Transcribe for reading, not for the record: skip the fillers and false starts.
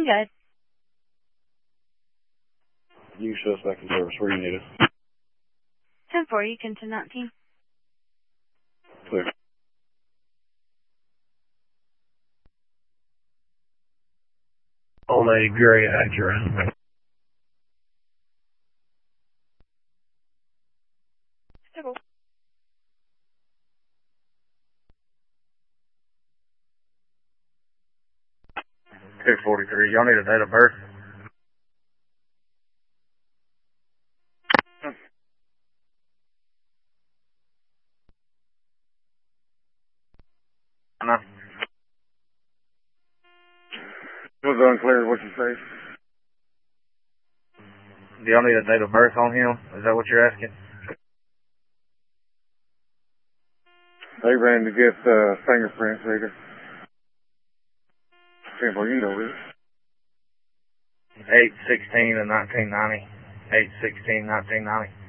good. You suspect in service. Where you need us? 10-4, you can 10-19. Clear. Old lady Gray Acura. Civil. $243. Y'all need a date of birth? No. It was unclear what you say. Do y'all need a date of birth on him? Is that what you're asking? They ran to get fingerprints later. Simple, you know this. 8/16 of 1990. 8/16/1990.